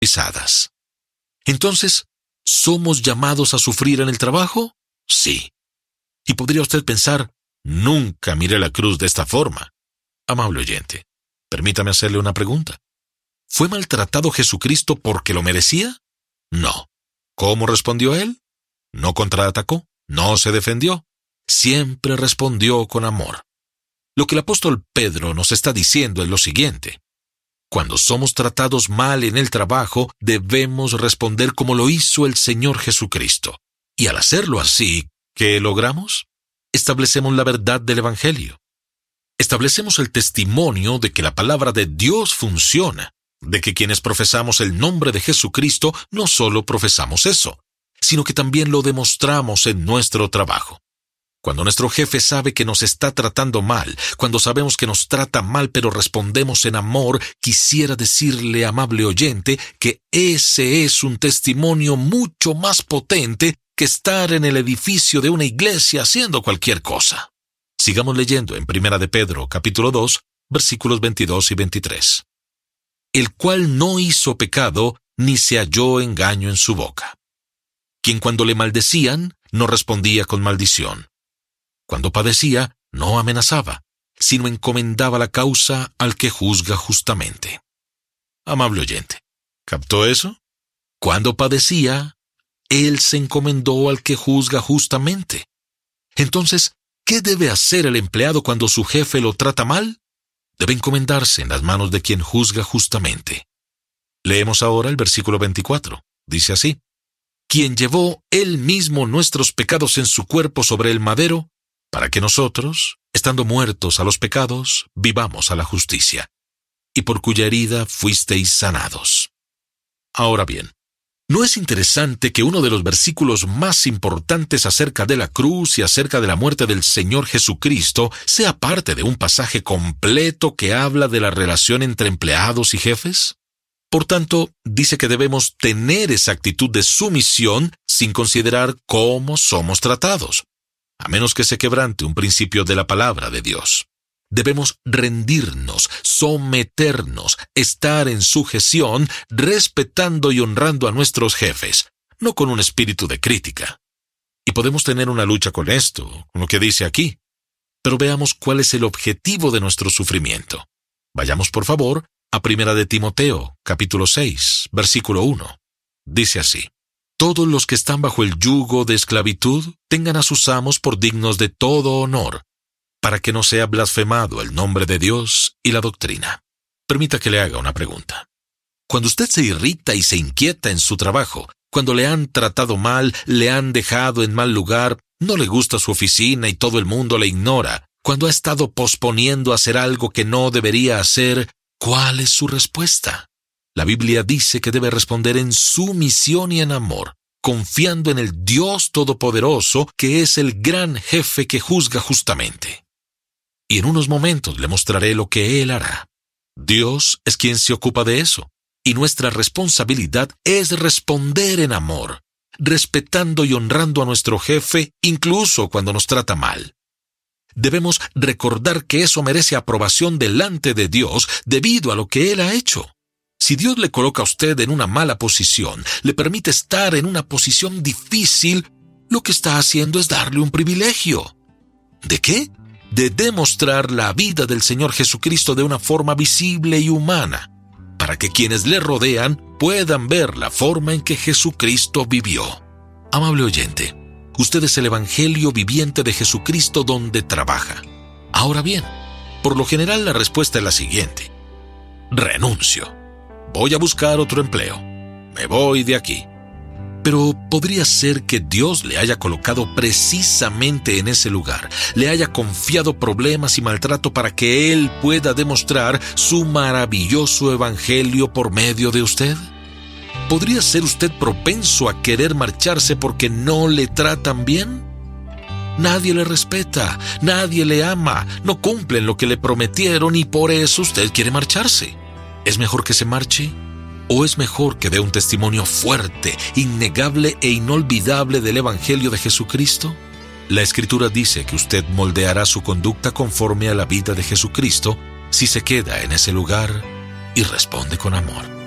pisadas. Entonces, ¿somos llamados a sufrir en el trabajo? Sí. Y podría usted pensar, nunca miré la cruz de esta forma. Amable oyente, permítame hacerle una pregunta. ¿Fue maltratado Jesucristo porque lo merecía? No. ¿Cómo respondió él? No contraatacó, no se defendió. Siempre respondió con amor. Lo que el apóstol Pedro nos está diciendo es lo siguiente. Cuando somos tratados mal en el trabajo, debemos responder como lo hizo el Señor Jesucristo. Y al hacerlo así, ¿qué logramos? Establecemos la verdad del Evangelio. Establecemos el testimonio de que la palabra de Dios funciona, de que quienes profesamos el nombre de Jesucristo no solo profesamos eso, sino que también lo demostramos en nuestro trabajo. Cuando nuestro jefe sabe que nos está tratando mal, cuando sabemos que nos trata mal pero respondemos en amor, quisiera decirle, amable oyente, que ese es un testimonio mucho más potente que estar en el edificio de una iglesia haciendo cualquier cosa. Sigamos leyendo en 1 de Pedro, capítulo 2, versículos 22 y 23. El cual no hizo pecado, ni se halló engaño en su boca. Quien cuando le maldecían, no respondía con maldición. Cuando padecía, no amenazaba, sino encomendaba la causa al que juzga justamente. Amable oyente, ¿captó eso? Cuando padecía, él se encomendó al que juzga justamente. Entonces, ¿qué debe hacer el empleado cuando su jefe lo trata mal? Debe encomendarse en las manos de quien juzga justamente. Leemos ahora el versículo 24. Dice así: quien llevó él mismo nuestros pecados en su cuerpo sobre el madero, para que nosotros, estando muertos a los pecados, vivamos a la justicia, y por cuya herida fuisteis sanados. Ahora bien, ¿no es interesante que uno de los versículos más importantes acerca de la cruz y acerca de la muerte del Señor Jesucristo sea parte de un pasaje completo que habla de la relación entre empleados y jefes? Por tanto, dice que debemos tener esa actitud de sumisión sin considerar cómo somos tratados, a menos que se quebrante un principio de la palabra de Dios. Debemos rendirnos, someternos, estar en sujeción, respetando y honrando a nuestros jefes, no con un espíritu de crítica. Y podemos tener una lucha con esto, con lo que dice aquí. Pero veamos cuál es el objetivo de nuestro sufrimiento. Vayamos, por favor, a 1 de Timoteo, capítulo 6, versículo 1. Dice así: todos los que están bajo el yugo de esclavitud tengan a sus amos por dignos de todo honor, para que no sea blasfemado el nombre de Dios y la doctrina. Permita que le haga una pregunta. Cuando usted se irrita y se inquieta en su trabajo, cuando le han tratado mal, le han dejado en mal lugar, no le gusta su oficina y todo el mundo le ignora, cuando ha estado posponiendo hacer algo que no debería hacer, ¿cuál es su respuesta? La Biblia dice que debe responder en sumisión y en amor, confiando en el Dios Todopoderoso, que es el gran jefe que juzga justamente. Y en unos momentos le mostraré lo que Él hará. Dios es quien se ocupa de eso, y nuestra responsabilidad es responder en amor, respetando y honrando a nuestro jefe, incluso cuando nos trata mal. Debemos recordar que eso merece aprobación delante de Dios debido a lo que Él ha hecho. Si Dios le coloca a usted en una mala posición, le permite estar en una posición difícil, lo que está haciendo es darle un privilegio. ¿De qué? De demostrar la vida del Señor Jesucristo de una forma visible y humana, para que quienes le rodean puedan ver la forma en que Jesucristo vivió. Amable oyente, usted es el Evangelio viviente de Jesucristo donde trabaja. Ahora bien, por lo general la respuesta es la siguiente: renuncio. Voy a buscar otro empleo. Me voy de aquí. Pero podría ser que Dios le haya colocado precisamente en ese lugar, le haya confiado problemas y maltrato para que Él pueda demostrar su maravilloso evangelio por medio de usted. ¿Podría ser usted propenso a querer marcharse porque no le tratan bien? Nadie le respeta, nadie le ama, no cumplen lo que le prometieron y por eso usted quiere marcharse. ¿Es mejor que se marche? ¿O es mejor que dé un testimonio fuerte, innegable e inolvidable del Evangelio de Jesucristo? La Escritura dice que usted moldeará su conducta conforme a la vida de Jesucristo si se queda en ese lugar y responde con amor.